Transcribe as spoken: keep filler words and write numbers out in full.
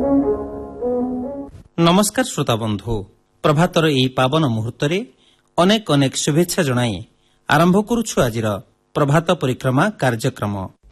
ନମସ୍କାର ଶ୍ରୋତା ବନ୍ଧୁ, ପ୍ରଭାତର ଏହି ପାବନ ମୁହୂର୍ତ୍ତରେ ଅନେକ ଅନେକ ଶୁଭେଚ୍ଛା ଜଣାଇ ଆରମ୍ଭ କରୁଛୁ ଆଜିର ପ୍ରଭାତ ପରିକ୍ରମା କାର୍ଯ୍ୟକ୍ରମ।